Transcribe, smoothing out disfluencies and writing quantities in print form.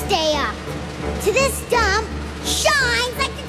stay up. To this dump shines like the